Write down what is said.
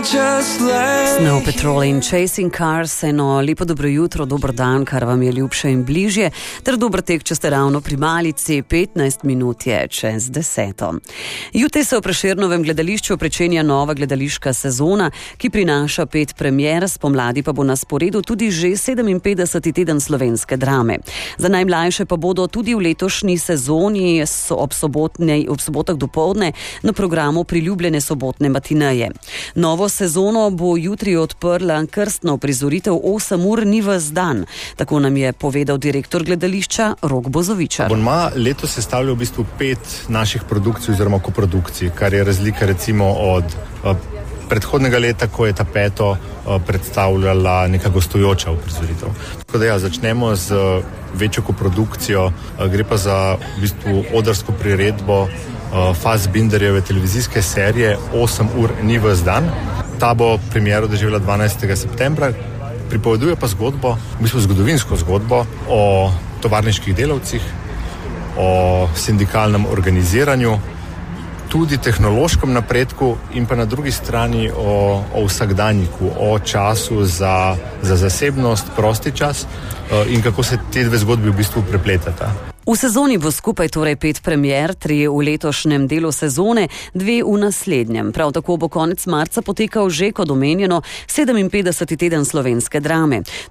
Snow Patrol in Chasing Cars, eno lepo dobro jutro, dober dan, kar vam je ljubše in bližje, ter dober tek, če ste ravno pri malici, 15 minut je čez 10. Jutri se v Prešernovem gledališču pričenja nova gledališka sezona, ki prinaša 5 premier, spomladi pa bo na sporedu tudi že 57. teden slovenske drame. Za najmlajše pa bodo tudi v letošnji sezoni ob sobotah dopoldne na programu priljubljene sobotne matineje. Novo sezono bo jutri odprla krstna uprizoritev 8 ur ni ves dan. Tako nam je povedal direktor gledališča Rok Bozovičar. Abonma letos sestavlja v bistvu 5 naših produkcij oziroma koprodukcij, kar je razlika recimo od predhodnega leta, ko je ta 5. predstavljala neka gostujoča uprizoritev. Tako da začnemo z večjo koprodukcijo, gre pa za v bistvu odrsko priredbo Fassbinderjeve televizijske serije 8 ur ni ves dan. Ta bo premiero doživela 12. septembra. Pripoveduje pa zgodbo, v bistvu zgodovinsko zgodbo o tovarniških delavcih, o sindikalnem organiziranju, tudi tehnološkem napredku in pa na drugi strani o vsakdanjiku, o času za zasebnost, prosti čas in kako se te dve zgodbi v bistvu prepletata. V sezoni bo skupaj torej 5 premier, 3 v letošnjem delu sezone, 2 v naslednjem. Prav tako bo konec marca potekal že, kot omenjeno, 57. teden slovenske drame.